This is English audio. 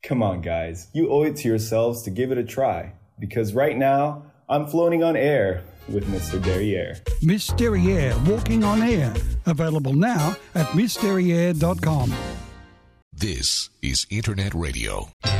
Come on, guys. You owe it to yourselves to give it a try. Because right now, I'm floating on air with Mr. Derriere. Miss Derriere, Walking on Air. Available now at MissDerriere.com. This is Internet Radio.